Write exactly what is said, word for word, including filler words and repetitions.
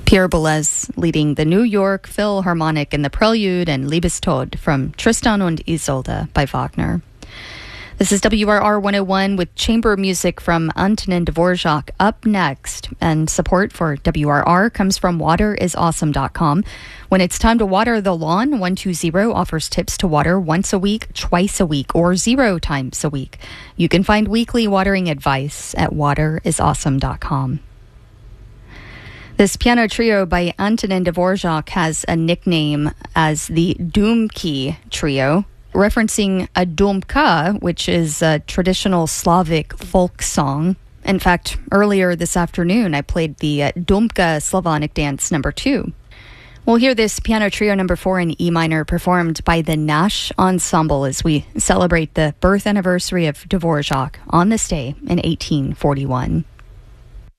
Pierre Boulez leading the New York Philharmonic in the Prelude and Liebestod from Tristan und Isolde by Wagner. This is W R R one oh one with chamber music from Antonin Dvorak up next. And support for W R R comes from water is awesome dot com. When it's time to water the lawn, one two zero offers tips to water once a week, twice a week, or zero times a week. You can find weekly watering advice at water is awesome dot com. This piano trio by Antonin Dvorak has a nickname as the Dumki Trio, referencing a dumka, which is a traditional Slavic folk song. In fact, earlier this afternoon, I played the uh, Dumka Slavonic Dance number two. We'll hear this piano trio number four in E minor performed by the Nash Ensemble as we celebrate the birth anniversary of Dvorak on this day in eighteen forty-one.